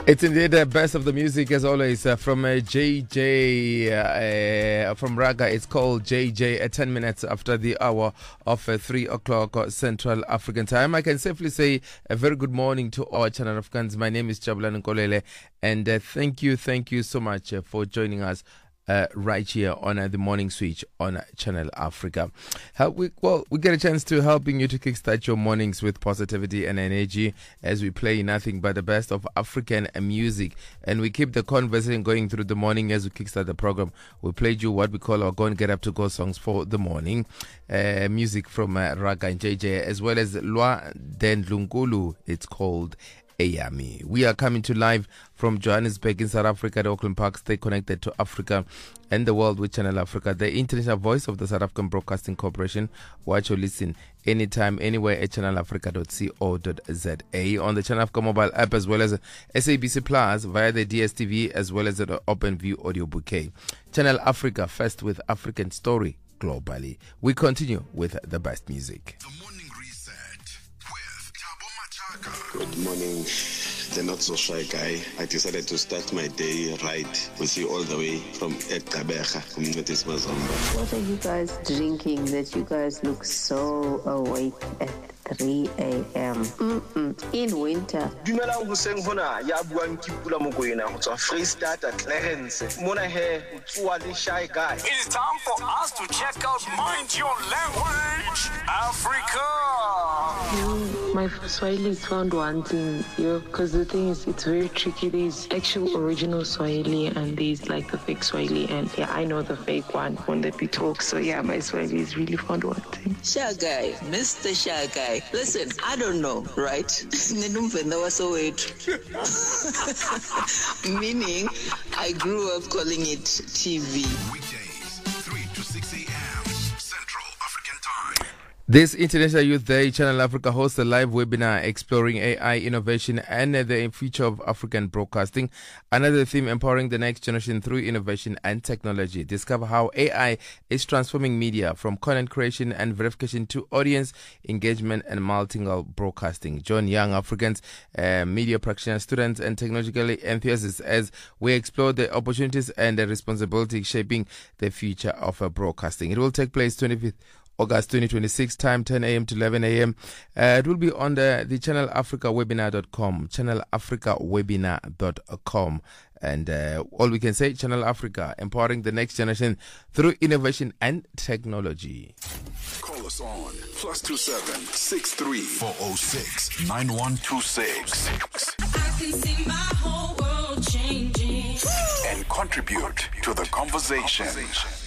It's indeed the best of the music as always from JJ from Raga. It's called JJ at 10 minutes after the hour of 3 o'clock Central African time. I can safely say a very good morning to our Channel Africans. My name is Jabulani Nkolele, and thank you so much for joining us right here on the Morning Switch on Channel Africa. We get a chance to helping you to kickstart your mornings with positivity and energy as we play nothing but the best of African music, and we keep the conversation going through the morning as we kickstart the program. We played you what we call our Go and Get Up to Go songs for the morning, music from Raga and JJ, as well as Lwa Dendlunkulu. It's called Eyami. We are coming to live from Johannesburg in South Africa, the Auckland Park. Stay connected to Africa and the world with Channel Africa, the international voice of the South African Broadcasting Corporation. Watch or listen anytime, anywhere at channelafrica.co.za, on the Channel Africa mobile app, as well as SABC Plus via the DSTV, as well as the OpenView audio bouquet. Channel Africa, first with African story globally. We continue with the best music. The Morning Reset with Thabo Machaka. Good morning, the not so shy guy. I decided to start my day right with you all the way from Ekabeja, Community Mazomba. What are you guys drinking that you guys look so awake at 3 a.m. In winter? Dumelang hoseng hona ya buang ke Pula Mokoena go tswa Freestata Clarence. Mona he o tswa le shy guy. It's time for us to check out Mind Your Language Africa. My Swahili is found wanting, because the thing is, it's very tricky. There's actual original Swahili and there's like the fake Swahili, and yeah, I know the fake one that we talk. So yeah, my Swahili is really found wanting. Shy guy, Mr. Shy guy. Listen, I don't know, right? Meaning, I grew up calling it TV. Weekdays, 3 to 6 a.m. Central African Time. This International Youth Day, Channel Africa hosts a live webinar exploring AI innovation and the future of African broadcasting. Another theme, empowering the next generation through innovation and technology. Discover how AI is transforming media from content creation and verification to audience engagement and multilingual broadcasting. Join young Africans, media practitioners, students, and technological enthusiasts as we explore the opportunities and the responsibilities shaping the future of broadcasting. It will take place 25th August 2026, time 10 a.m. to 11 a.m. It will be on the channelafricawebinar.com, channelafricawebinar.com. And all we can say, Channel Africa, empowering the next generation through innovation and technology. Call us on +27 63 406 9126. I can see my whole world changing. And contribute to the conversation.